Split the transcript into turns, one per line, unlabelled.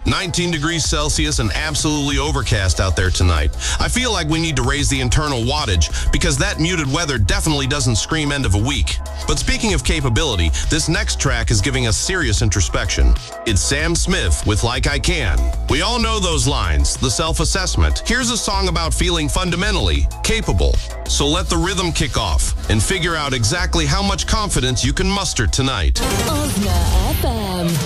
19 degrees Celsius and absolutely overcast out there tonight. I feel like we need to raise the internal wattage because that muted weather definitely doesn't scream end of a week. But speaking of capability, this next track is giving us serious introspection. It's Sam Smith with Like I Can. We all know those lines, the self-assessment. Here's a song about feeling fundamentally capable. So let the rhythm kick off and figure out exactly how much confidence you can muster tonight.
Osna FM.